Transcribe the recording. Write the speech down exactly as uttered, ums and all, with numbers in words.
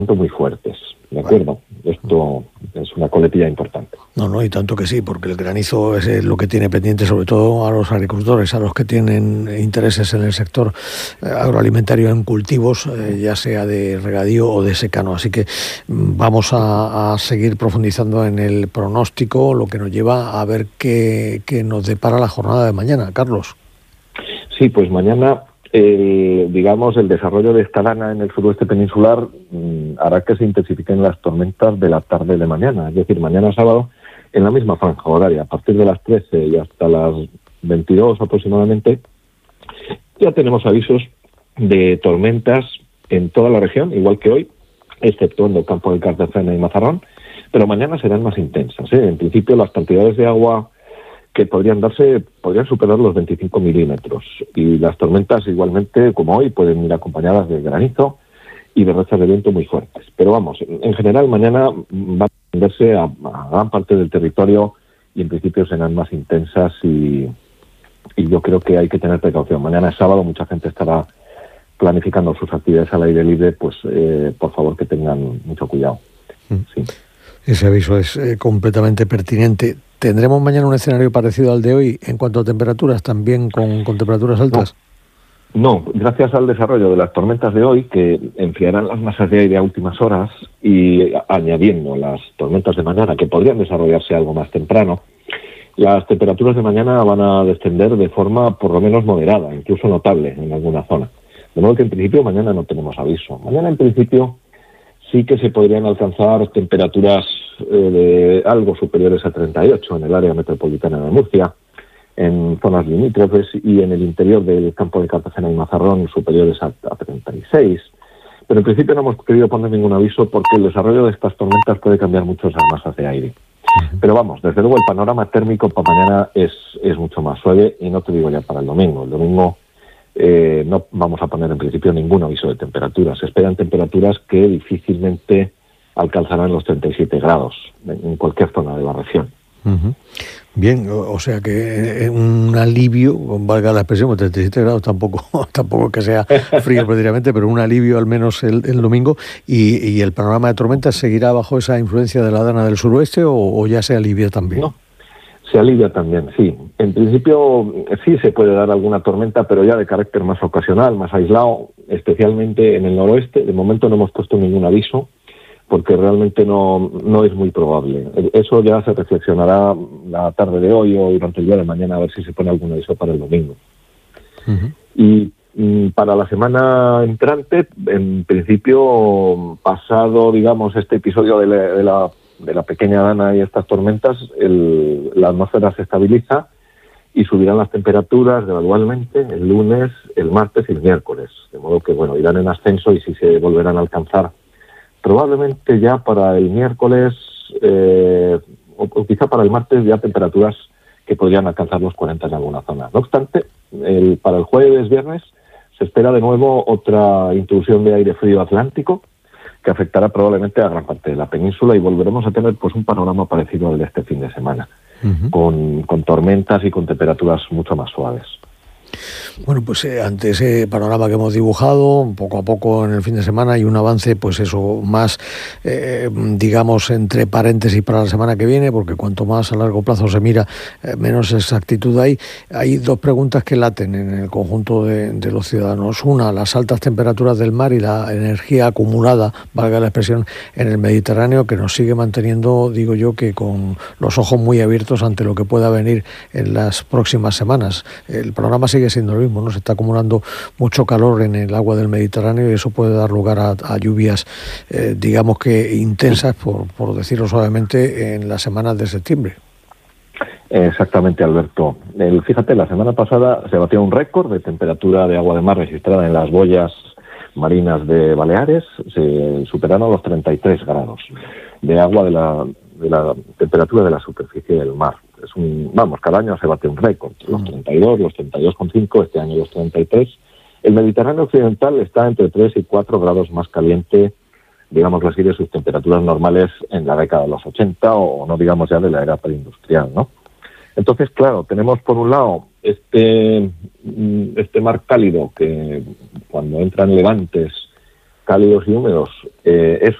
muy fuertes, ¿de acuerdo? Esto es una coletilla importante. No, no, y tanto que sí, porque el granizo es lo que tiene pendiente, sobre todo a los agricultores, a los que tienen intereses en el sector agroalimentario en cultivos, eh, ya sea de regadío o de secano. Así que vamos a, a seguir profundizando en el pronóstico, lo que nos lleva a ver qué, qué nos depara la jornada de mañana. Carlos. Sí, pues mañana... El, digamos, el desarrollo de esta lana en el suroeste peninsular mmm, hará que se intensifiquen las tormentas de la tarde de mañana. Es decir, mañana sábado, en la misma franja horaria, a partir de las trece y hasta las veintidós aproximadamente, ya tenemos avisos de tormentas en toda la región, igual que hoy, exceptuando el campo de Cartagena y Mazarrón, pero mañana serán más intensas, ¿eh? En principio, las cantidades de agua que podrían darse, podrían superar los veinticinco milímetros. Y las tormentas, igualmente, como hoy, pueden ir acompañadas de granizo y de rachas de viento muy fuertes. Pero vamos, en general, mañana va a extenderse a, a gran parte del territorio y en principio serán más intensas y, y yo creo que hay que tener precaución. Mañana es sábado, mucha gente estará planificando sus actividades al aire libre, pues eh, por favor que tengan mucho cuidado. Sí. Ese aviso es eh, completamente pertinente. ¿Tendremos mañana un escenario parecido al de hoy en cuanto a temperaturas, también con, con temperaturas altas? No. no, gracias al desarrollo de las tormentas de hoy, que enfriarán las masas de aire a últimas horas y añadiendo las tormentas de mañana, que podrían desarrollarse algo más temprano, las temperaturas de mañana van a descender de forma por lo menos moderada, incluso notable en alguna zona. De modo que en principio mañana no tenemos aviso. Mañana en principio sí que se podrían alcanzar temperaturas eh, de algo superiores a treinta y ocho en el área metropolitana de Murcia, en zonas limítrofes y en el interior del campo de Cartagena y Mazarrón superiores a, a treinta y seis. Pero en principio no hemos querido poner ningún aviso porque el desarrollo de estas tormentas puede cambiar mucho esas masas de aire. Pero vamos, desde luego el panorama térmico para mañana es, es mucho más suave y no te digo ya para el domingo. El domingo Eh, no vamos a poner en principio ningún aviso de temperaturas. Se esperan temperaturas que difícilmente alcanzarán los treinta y siete grados en cualquier zona de la región. Uh-huh. Bien, o, o sea que un alivio, valga la expresión, treinta y siete grados tampoco, tampoco que sea frío prácticamente, pero un alivio al menos el, el domingo. Y, ¿Y el panorama de tormentas seguirá bajo esa influencia de la dana del suroeste o, o ya se alivia también? No. Se alivia también, sí. En principio sí se puede dar alguna tormenta, pero ya de carácter más ocasional, más aislado, especialmente en el noroeste. De momento no hemos puesto ningún aviso, porque realmente no, no es muy probable. Eso ya se reflexionará la tarde de hoy o durante el día de mañana a ver si se pone algún aviso para el domingo. Uh-huh. Y y para la semana entrante, en principio, pasado, digamos, este episodio de la, de la de la pequeña dana y estas tormentas, el, la atmósfera se estabiliza y subirán las temperaturas gradualmente el lunes, el martes y el miércoles. De modo que, bueno, irán en ascenso y sí se volverán a alcanzar probablemente ya para el miércoles eh, o, o quizá para el martes ya temperaturas que podrían alcanzar los cuarenta en alguna zona. No obstante, el, para el jueves, viernes, se espera de nuevo otra intrusión de aire frío atlántico que afectará probablemente a gran parte de la península y volveremos a tener pues un panorama parecido al de este fin de semana, uh-huh. con, con tormentas y con temperaturas mucho más suaves. Bueno, pues eh, ante ese panorama que hemos dibujado, poco a poco en el fin de semana hay un avance, pues eso, más, eh, digamos, entre paréntesis para la semana que viene, porque cuanto más a largo plazo se mira, eh, menos exactitud hay. Hay dos preguntas que laten en el conjunto de, de los ciudadanos. Una, las altas temperaturas del mar y la energía acumulada, valga la expresión, en el Mediterráneo, que nos sigue manteniendo, digo yo, que con los ojos muy abiertos ante lo que pueda venir en las próximas semanas. El panorama sigue siendo lo mismo, ¿no? Se está acumulando mucho calor en el agua del Mediterráneo y eso puede dar lugar a, a lluvias, eh, digamos que intensas, por, por decirlo suavemente, en las semanas de septiembre. Exactamente, Alberto. El, fíjate, la semana pasada se batió un récord de temperatura de agua de mar registrada en las boyas marinas de Baleares. Se superaron los treinta y tres grados de agua de la, de la temperatura de la superficie del mar. Es un, vamos, cada año se bate un récord, los treinta y dos, los treinta y dos coma cinco, este año los treinta y tres. El Mediterráneo occidental está entre tres y cuatro grados más caliente, digamos así, de sus temperaturas normales en la década de los ochenta o no digamos ya de la era preindustrial, ¿no? Entonces, claro, tenemos por un lado este, este mar cálido que cuando entran levantes cálidos y húmedos, eh, eso